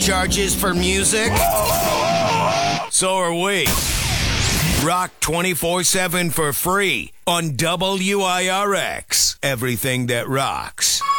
charges for music? So are we. Rock 24/7 for free on WIRX. Everything that rocks.